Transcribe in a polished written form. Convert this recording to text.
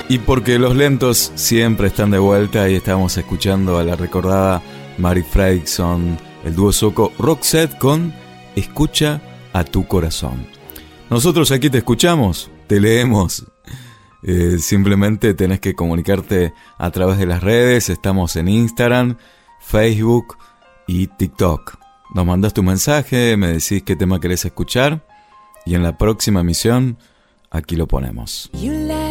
Y porque los lentos siempre están de vuelta, y estamos escuchando a la recordada Mary Fredriksson, el dúo sueco Roxette con Escucha a tu corazón. Nosotros aquí te escuchamos, te leemos. Simplemente tenés que comunicarte a través de las redes. Estamos en Instagram, Facebook y TikTok. Nos mandás tu mensaje, me decís qué tema querés escuchar y en la próxima emisión aquí lo ponemos.